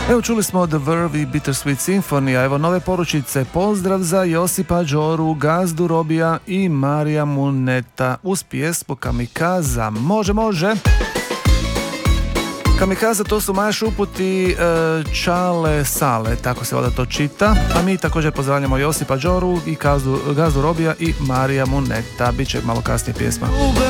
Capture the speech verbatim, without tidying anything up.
Evo čuli smo The Verve i Bittersweet Symphony, a evo nove poručice. Pozdrav za Josipa Đoru, Gazdu Robija i Marija Muneta uz pjesmu Kamikaza. Može, može. Kamikaza, to su Maja Šuputi, Čale Sale, tako se ovdje to čita. A mi također pozdravljamo Josipa Đoru i Gazdu, Gazdu Robija i Marija Muneta. Biće malo kasnije pjesma.